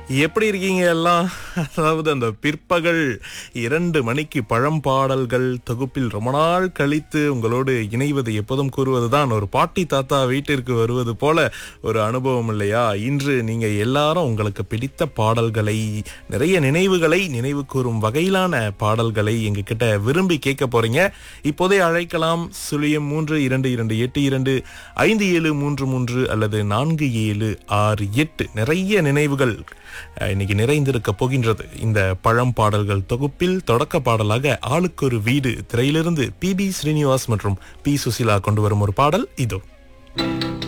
எப்படி இருக்கீங்க எல்லாம்? அதாவது அந்த பிற்பகல் 2 மணிக்கு பழம்பாடல்கள் தொகுப்பில் ரொம்ப நாள் கழித்து உங்களோடு இணைவது, எப்போதும் கூறுவதுதான், ஒரு பாட்டி தாத்தா வீட்டிற்கு வருவது போல ஒரு அனுபவம் இல்லையா? இன்று நீங்க எல்லாரும் உங்களுக்கு பிடித்த பாடல்களை, நிறைய நினைவுகளை நினைவு கூறும் வகையிலான பாடல்களை எங்ககிட்ட விரும்பி கேட்க போறீங்க. இப்போதே அழைக்கலாம். 0328257333 அல்லது 4768. நிறைய நினைவுகள் இன்னைக்கு நிறைந்திருக்க போகின்றது இந்த பழம் பாடல்கள் தொகுப்பில். தொடக்க பாடலாக ஆளுக்கு ஒரு வீடு திரையிலிருந்து PB ஸ்ரீனிவாஸ் மற்றும் P சுசிலா கொண்டு வரும் ஒரு பாடல் இதோ.